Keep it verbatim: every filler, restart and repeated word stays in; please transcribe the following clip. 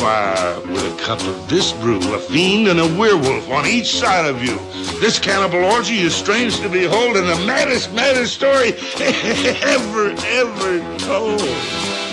fire with a cup of this brew, a fiend and a werewolf on each side of you. This cannibal orgy is strange to behold and the maddest, maddest story ever, ever told.